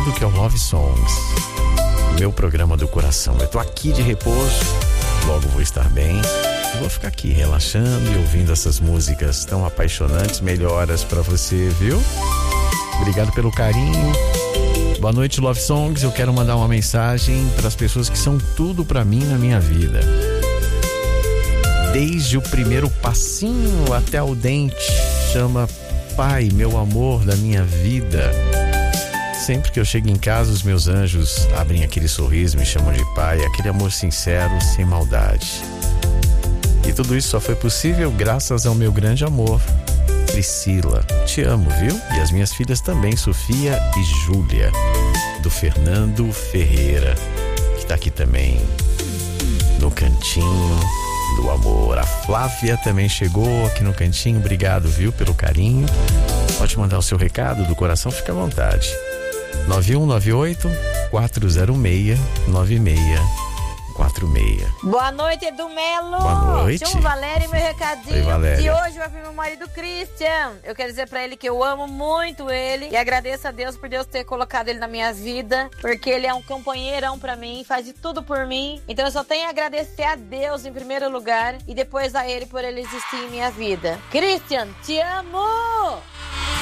convidado que é o Love Songs, meu programa do coração. Eu tô aqui de repouso, logo vou estar bem. Vou ficar aqui relaxando e ouvindo essas músicas tão apaixonantes. Melhoras pra você, viu? Obrigado pelo carinho. Boa noite, Love Songs. Eu quero mandar uma mensagem para as pessoas que são tudo pra mim na minha vida. Desde o primeiro passinho até o dente, chama Pai, meu amor da minha vida. Sempre que eu chego em casa, os meus anjos abrem aquele sorriso, me chamam de pai, aquele amor sincero, sem maldade. E tudo isso só foi possível graças ao meu grande amor, Priscila. Te amo, viu? E as minhas filhas também, Sofia e Júlia, do Fernando Ferreira, que tá aqui também no cantinho do amor. A Flávia também chegou aqui no cantinho. Obrigado, viu, pelo carinho. Pode mandar o seu recado do coração, fica à vontade. 9198-406-9646. Boa noite, Edu Melo. Boa noite. Chamo Valéria, meu recadinho. Oi, Valéria. E hoje vai vir meu marido Christian. Eu quero dizer pra ele que eu amo muito ele e agradeço a Deus por Deus ter colocado ele na minha vida, porque ele é um companheirão pra mim, faz de tudo por mim. Então eu só tenho a agradecer a Deus em primeiro lugar e depois a ele por ele existir em minha vida. Christian, te amo!